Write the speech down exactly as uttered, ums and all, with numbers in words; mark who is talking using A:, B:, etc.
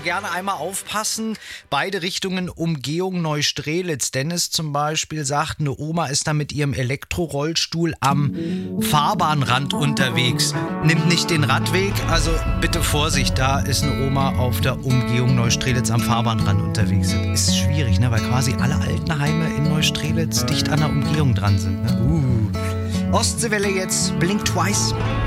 A: gerne einmal aufpassen. Beide Richtungen Umgehung Neustrelitz. Dennis zum Beispiel sagt, eine Oma ist da mit ihrem Elektrorollstuhl am Fahrbahnrand unterwegs. Nimmt nicht den Radweg, also bitte Vorsicht, da ist eine Oma auf der Umgehung Neustrelitz am Fahrbahnrand unterwegs. Ist schwierig, ne? Weil quasi alle Altenheime in Neustrelitz dicht an der Umgehung dran sind. Ne? Uh. Ostseewelle jetzt, Blink Twice.